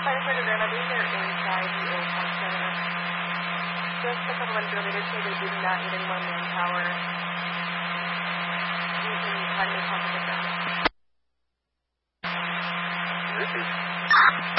firefighter then, I believe they're inside the old pump center. Just a couple minutes ago, they did say they did not need any more manpower. You can try to make contact with them.